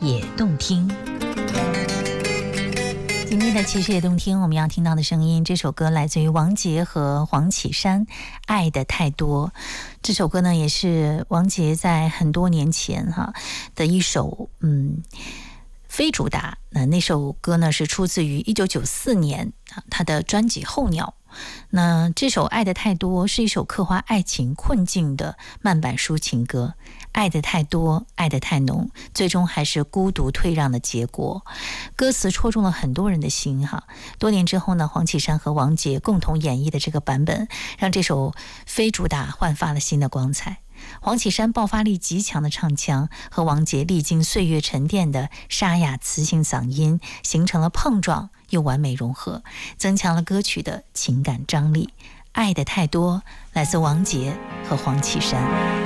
也动听。今天的其实也动听，我们要听到的声音，这首歌来自于王杰和黄绮珊，《爱的太多》。这首歌呢，也是王杰在很多年前的一首非主打。那首歌呢是出自于1994年他的专辑《候鸟》。那这首《爱的太多》是一首刻画爱情困境的慢板抒情歌，爱的太多，爱的太浓，最终还是孤独退让的结果。歌词戳中了很多人的心多年之后呢，黄绮珊和王杰共同演绎的这个版本，让这首非主打焕发了新的光彩。黄绮珊爆发力极强的唱腔和王杰历经岁月沉淀的沙哑磁性嗓音形成了碰撞又完美融合，增强了歌曲的情感张力。爱的太多，来自王杰和黄绮珊。